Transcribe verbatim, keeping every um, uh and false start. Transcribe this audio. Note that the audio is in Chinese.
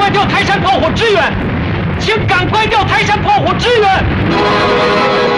快调台山炮火支援，请赶快调台山炮火支援。